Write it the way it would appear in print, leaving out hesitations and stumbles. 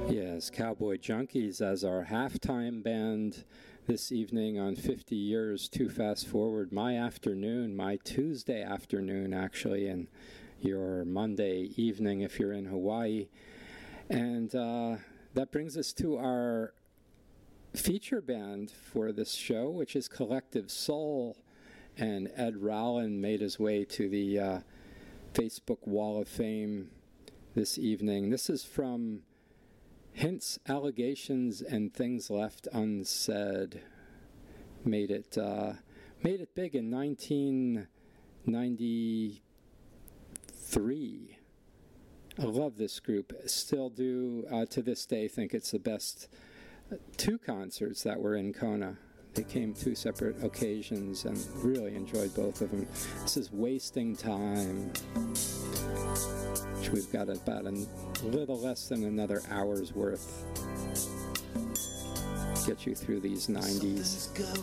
Yes, Cowboy Junkies as our halftime band this evening on 50 Years Too Fast Forward. My afternoon, my Tuesday afternoon actually, and your Monday evening if you're in Hawaii. And that brings us to our feature band for this show, which is Collective Soul. And Ed Rowland made his way to the Facebook Wall of Fame this evening. This is from Hints, Allegations, and Things Left Unsaid. Made it big in 1993. I love this group. Still do to this day think it's the best two concerts that were in Kona. They came two separate occasions and really enjoyed both of them. This is Wasting Time, which we've got about a little less than another hour's worth. Get you through these 90s.